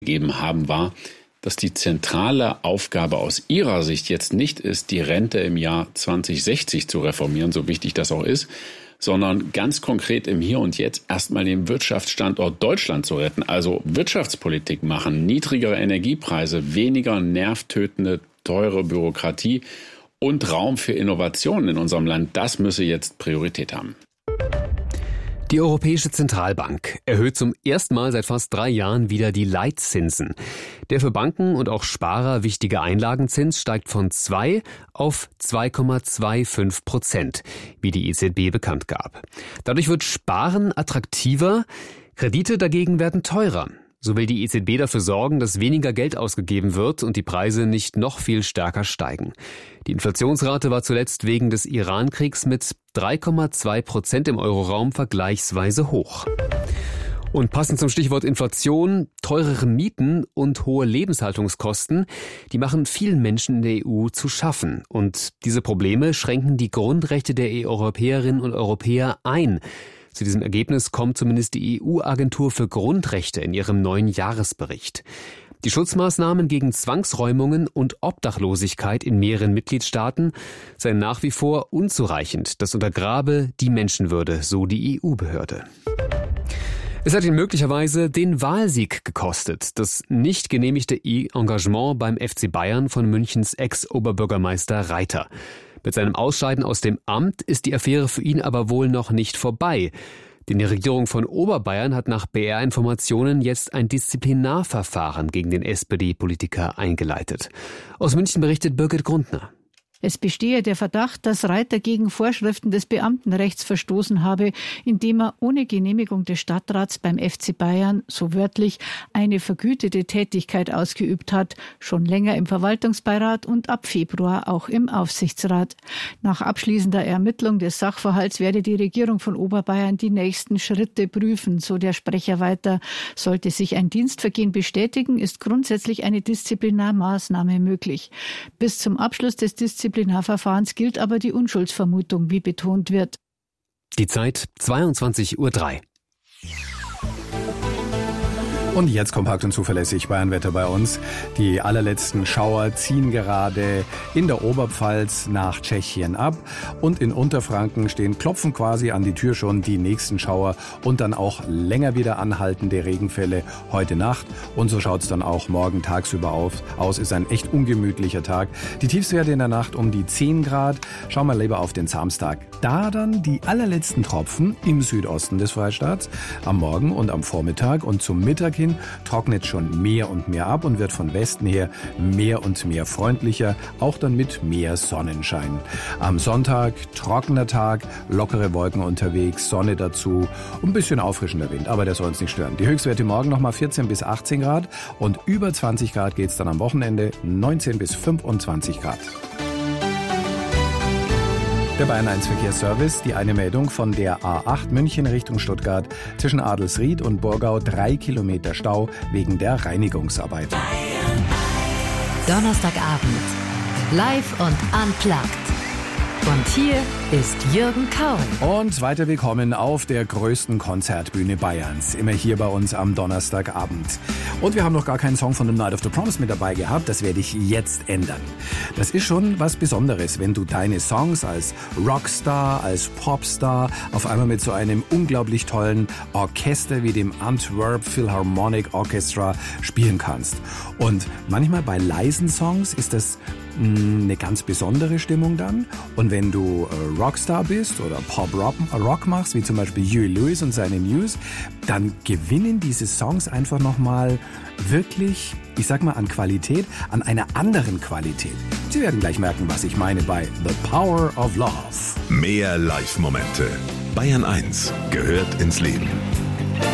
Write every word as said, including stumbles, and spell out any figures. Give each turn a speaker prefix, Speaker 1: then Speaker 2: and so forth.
Speaker 1: gegeben haben, war, dass die zentrale Aufgabe aus ihrer Sicht jetzt nicht ist, die Rente im Jahr zwanzig sechzig zu reformieren, so wichtig das auch ist, sondern ganz konkret im Hier und Jetzt erstmal den Wirtschaftsstandort Deutschland zu retten, also Wirtschaftspolitik machen, niedrigere Energiepreise, weniger nervtötende, teure Bürokratie und Raum für Innovationen in unserem Land. Das müsse jetzt Priorität haben.
Speaker 2: Die Europäische Zentralbank erhöht zum ersten Mal seit fast drei Jahren wieder die Leitzinsen. Der für Banken und auch Sparer wichtige Einlagenzins steigt von zwei auf zwei Komma fünfundzwanzig Prozent, wie die E Z B bekannt gab. Dadurch wird Sparen attraktiver, Kredite dagegen werden teurer. So will die E Z B dafür sorgen, dass weniger Geld ausgegeben wird und die Preise nicht noch viel stärker steigen. Die Inflationsrate war zuletzt wegen des Iran-Kriegs mit drei Komma zwei Prozent im Euroraum vergleichsweise hoch. Und passend zum Stichwort Inflation, teurere Mieten und hohe Lebenshaltungskosten, die machen vielen Menschen in der E U zu schaffen. Und diese Probleme schränken die Grundrechte der Europäerinnen und Europäer ein. Zu diesem Ergebnis kommt zumindest die E U-Agentur für Grundrechte in ihrem neuen Jahresbericht. Die Schutzmaßnahmen gegen Zwangsräumungen und Obdachlosigkeit in mehreren Mitgliedstaaten seien nach wie vor unzureichend. Das untergrabe die Menschenwürde, so die E U-Behörde. Es hat ihn möglicherweise den Wahlsieg gekostet, das nicht genehmigte Engagement beim F C Bayern von Münchens Ex-Oberbürgermeister Reiter. Mit seinem Ausscheiden aus dem Amt ist die Affäre für ihn aber wohl noch nicht vorbei. Denn die Regierung von Oberbayern hat nach B R-Informationen jetzt ein Disziplinarverfahren gegen den S P D-Politiker eingeleitet. Aus München berichtet Birgit Grundner.
Speaker 3: Es bestehe der Verdacht, dass Reiter gegen Vorschriften des Beamtenrechts verstoßen habe, indem er ohne Genehmigung des Stadtrats beim F C Bayern, so wörtlich, eine vergütete Tätigkeit ausgeübt hat, schon länger im Verwaltungsbeirat und ab Februar auch im Aufsichtsrat. Nach abschließender Ermittlung des Sachverhalts werde die Regierung von Oberbayern die nächsten Schritte prüfen, so der Sprecher weiter. Sollte sich ein Dienstvergehen bestätigen, ist grundsätzlich eine Disziplinarmaßnahme möglich. Bis zum Abschluss des Disziplinarverfahrens Disziplinarverfahrens gilt aber die Unschuldsvermutung, wie betont wird.
Speaker 2: Die Zeit zweiundzwanzig Uhr drei.
Speaker 4: Und jetzt kompakt und zuverlässig Bayernwetter bei uns. Die allerletzten Schauer ziehen gerade in der Oberpfalz nach Tschechien ab. Und in Unterfranken stehen, klopfen quasi an die Tür schon die nächsten Schauer und dann auch länger wieder anhaltende Regenfälle heute Nacht. Und so schaut es dann auch morgen tagsüber auf, aus. Ist ein echt ungemütlicher Tag. Die Tiefstwerte in der Nacht um die zehn Grad. Schauen wir lieber auf den Samstag. Da dann die allerletzten Tropfen im Südosten des Freistaats am Morgen und am Vormittag und zum Mittag hin trocknet schon mehr und mehr ab und wird von Westen her mehr und mehr freundlicher, auch dann mit mehr Sonnenschein. Am Sonntag trockener Tag, lockere Wolken unterwegs, Sonne dazu, ein bisschen auffrischender Wind, aber der soll uns nicht stören. Die Höchstwerte morgen nochmal vierzehn bis achtzehn Grad und über zwanzig Grad geht's dann am Wochenende, neunzehn bis fünfundzwanzig Grad. Der Bayern eins Verkehrsservice, die eine Meldung von der A acht München Richtung Stuttgart zwischen Adelsried und Burgau, drei Kilometer Stau wegen der Reinigungsarbeit.
Speaker 5: Donnerstagabend, live und unplugged. Und hier ist Jürgen Kauen.
Speaker 4: Und weiter willkommen auf der größten Konzertbühne Bayerns. Immer hier bei uns am Donnerstagabend. Und wir haben noch gar keinen Song von The Night of the Proms mit dabei gehabt. Das werde ich jetzt ändern. Das ist schon was Besonderes, wenn du deine Songs als Rockstar, als Popstar auf einmal mit so einem unglaublich tollen Orchester wie dem Antwerp Philharmonic Orchestra spielen kannst. Und manchmal bei leisen Songs ist das eine ganz besondere Stimmung dann. Und wenn du äh, Rockstar bist oder Pop-Rock Rock machst, wie zum Beispiel Huey Lewis und seine News, dann gewinnen diese Songs einfach nochmal wirklich, ich sag mal, an Qualität, an einer anderen Qualität. Sie werden gleich merken, was ich meine bei The Power of Love.
Speaker 6: Mehr Live-Momente. Bayern eins gehört ins Leben.